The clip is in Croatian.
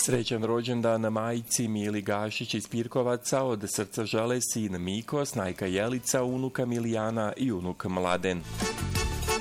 Srećan rođendan majci Mili Gašić iz Pirkovaca, od srca žele sin Miko, snajka Jelica, unuka Milijana i unuk Mladen.